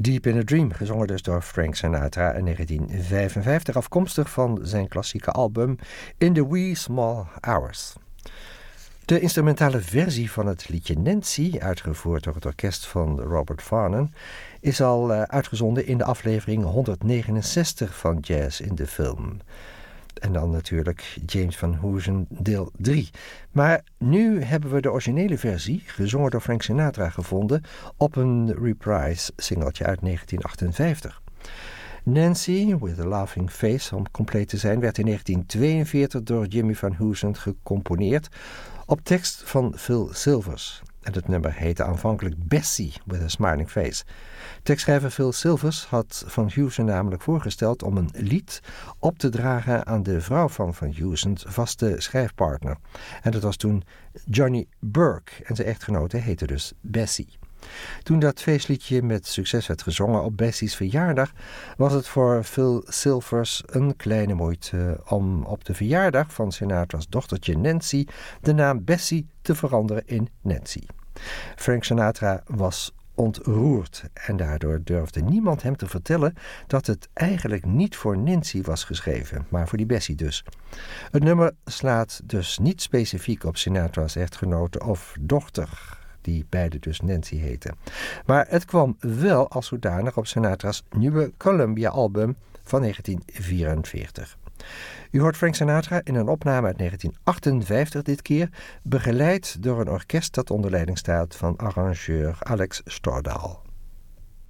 Deep in a Dream, gezongen dus door Frank Sinatra in 1955, afkomstig van zijn klassieke album In the Wee Small Hours. De instrumentale versie van het liedje Nancy, uitgevoerd door het orkest van Robert Farnon, is al uitgezonden in de aflevering 169 van Jazz in de Film. En dan natuurlijk James Van Heusen deel 3. Maar nu hebben we de originele versie, gezongen door Frank Sinatra, gevonden op een reprise singeltje uit 1958. Nancy, with a Laughing Face, om compleet te zijn, werd in 1942 door Jimmy Van Heusen gecomponeerd op tekst van Phil Silvers. En het nummer heette aanvankelijk Bessie with a Smiling Face. Tekstschrijver Phil Silvers had Van Heusen namelijk voorgesteld om een lied op te dragen aan de vrouw van Van Heusen, vaste schrijfpartner. En dat was toen Johnny Burke en zijn echtgenote heette dus Bessie. Toen dat feestliedje met succes werd gezongen op Bessie's verjaardag, was het voor Phil Silvers een kleine moeite om op de verjaardag van Sinatra's dochtertje Nancy de naam Bessie te veranderen in Nancy. Frank Sinatra was ontroerd en daardoor durfde niemand hem te vertellen dat het eigenlijk niet voor Nancy was geschreven, maar voor die Bessie dus. Het nummer slaat dus niet specifiek op Sinatra's echtgenote of dochter, die beide dus Nancy heten. Maar het kwam wel als zodanig op Sinatra's nieuwe Columbia-album van 1944. U hoort Frank Sinatra in een opname uit 1958 dit keer, begeleid door een orkest dat onder leiding staat van arrangeur Alex Stordahl.